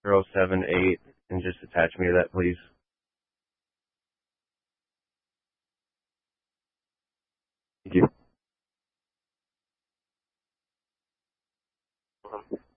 078 and just attach me to that, please. Thank you.